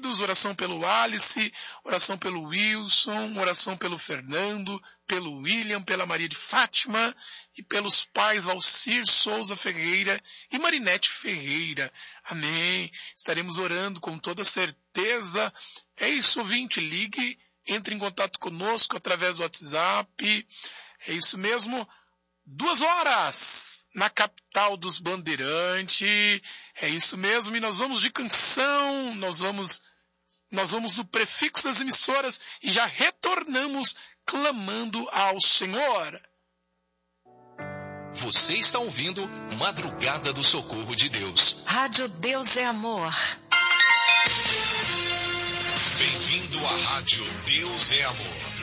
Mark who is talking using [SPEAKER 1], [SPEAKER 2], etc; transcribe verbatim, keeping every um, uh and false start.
[SPEAKER 1] queridos, oração pelo Alice, oração pelo Wilson, oração pelo Fernando, pelo William, pela Maria de Fátima e pelos pais Valcir Souza Ferreira e Marinete Ferreira. Amém. Estaremos orando com toda certeza. É isso, ouvinte, ligue, entre em contato conosco através do WhatsApp. É isso mesmo. Duas horas na capital dos Bandeirantes. É isso mesmo. E nós vamos de canção. Nós vamos, nós vamos no prefixo das emissoras e já retornamos clamando ao Senhor.
[SPEAKER 2] Você está ouvindo Madrugada do Socorro de Deus.
[SPEAKER 3] Rádio Deus é Amor.
[SPEAKER 2] Bem-vindo à Rádio Deus é Amor.